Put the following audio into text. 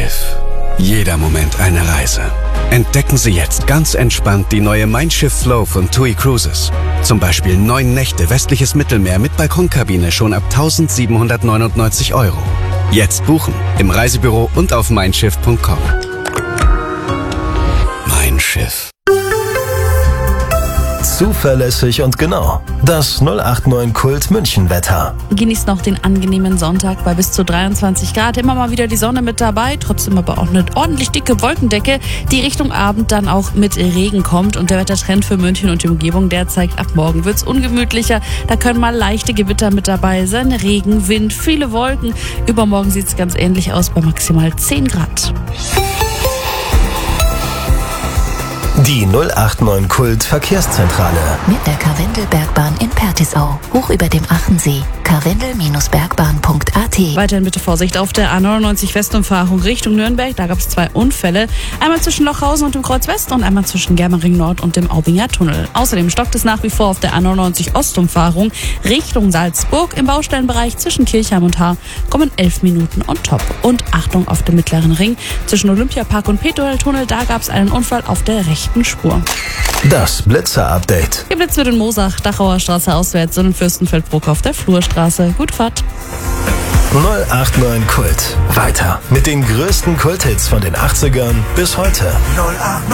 Schiff. Jeder Moment eine Reise. Entdecken Sie jetzt ganz entspannt die neue Mein Schiff Flow von TUI Cruises. Zum Beispiel 9 Nächte westliches Mittelmeer mit Balkonkabine schon ab 1.799 €. Jetzt buchen im Reisebüro und auf meinschiff.com. Mein Schiff. Zuverlässig und genau. Das 089 Kult München Wetter. Genießt noch den angenehmen Sonntag bei bis zu 23 Grad. Immer mal wieder die Sonne mit dabei, trotzdem aber auch eine ordentlich dicke Wolkendecke, die Richtung Abend dann auch mit Regen kommt. Und der Wettertrend für München und die Umgebung, der zeigt, ab morgen wird's ungemütlicher. Da können mal leichte Gewitter mit dabei sein, Regen, Wind, viele Wolken. Übermorgen sieht's ganz ähnlich aus bei maximal 10 Grad. Die 089 Kult Verkehrszentrale. Mit der Karwendelbergbahn in Pertisau. Hoch über dem Achensee. karwendel-bergbahn.at. Weiterhin bitte Vorsicht auf der A99 Westumfahrung Richtung Nürnberg. Da gab es 2 Unfälle. Einmal zwischen Lochhausen und dem Kreuz West und einmal zwischen Germering Nord und dem Aubinger Tunnel. Außerdem stockt es nach wie vor auf der A99 Ostumfahrung Richtung Salzburg. Im Baustellenbereich zwischen Kirchheim und Haar kommen 11 Minuten on top. Und Achtung auf dem Mittleren Ring zwischen Olympiapark und Petroel-Tunnel. Da gab es einen Unfall auf der rechten Spur. Das Blitzer-Update. Ihr Blitz wird in Mosach, Dachauer Straße auswärts und in Fürstenfeldbruck auf der Flurstraße. Gute Fahrt. 089 Kult. Weiter mit den größten Kulthits von den 80ern bis heute. 089